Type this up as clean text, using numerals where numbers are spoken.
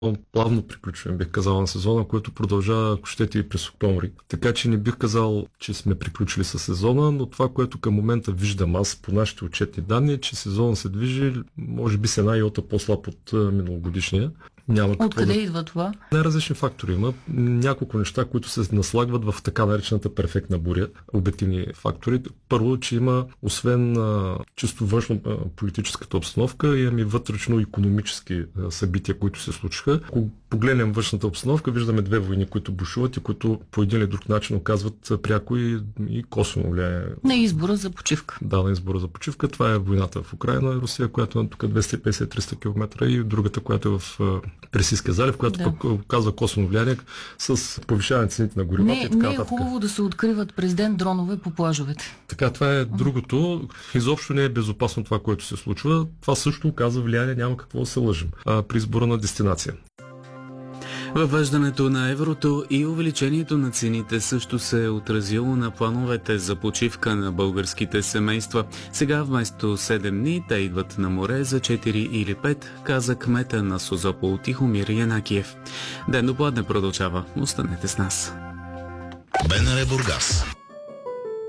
плавно приключване, бих казал, на сезона, което продължава, ако щете, и през октомври. Така че не бих казал, че сме приключили с сезона, но това, което към момента виждам аз по нашите отчетни данни, е, че сезона се движи, може би с една йота по-слаб от миналогодишния. Откъде идва това? Най-различни фактори има. Няколко неща, които се наслагват в така наречената перфектна буря. Обективни фактори. Първо, че има, освен чисто външно политическата обстановка, имаме вътрешно-икономически събития, които се случиха. Ако погледнем външната обстановка, виждаме две войни, които бушуват и които по един или друг начин оказват пряко и косвено влияние. На избора за почивка. Да, на избора за почивка. Това е войната в Украйна, Русия, която е тук 250-300 км, и другата, която е в Персийския залив, която пък оказва косвено влияние с повишаване цените на горивата и така нататък. Не е хубаво да се откриват през ден дронове по плажовете. Така, това е другото. Изобщо не е безопасно това, което се случва. Това също оказва влияние, няма какво да се лъжим при избора на дестинация. Въвеждането на еврото и увеличението на цените също се е отразило на плановете за почивка на българските семейства. Сега вместо 7 дни те идват на море за 4 или 5, каза кмета на Созопол Тихомир Янакиев. Ден до пладне продължава. Останете с нас. БНР Бургас.